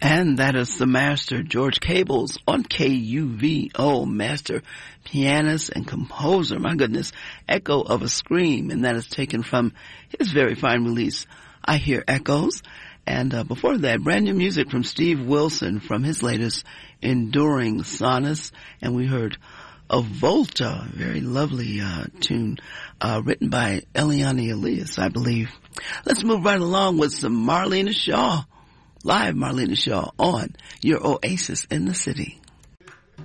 And that is the master, George Cables, on KUVO, master pianist and composer. My goodness, Echo of a Scream, and that is taken from his very fine release, I Hear Echoes. And before that, brand new music from Steve Wilson from his latest Enduring Sonnets, and we heard a Volta, very lovely tune, written by Eliane Elias, I believe. Let's move right along with some Marlena Shaw. Live Marlena Shaw on your Oasis in the City.